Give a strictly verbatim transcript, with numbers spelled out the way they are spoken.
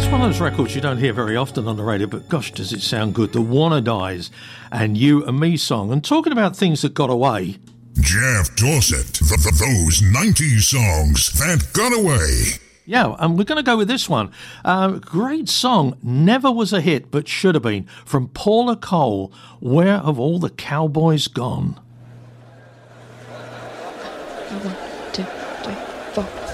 One of those records you don't hear very often on the radio, but gosh, does it sound good. The Wannadies and You and Me song. And talking about things that got away. Jeff Dorset, the, the, those nineties songs that got away. Yeah, and we're going to go with this one. Uh, great song, never was a hit, but should have been, from Paula Cole, Where Have All the Cowboys Gone? One, two, three, four.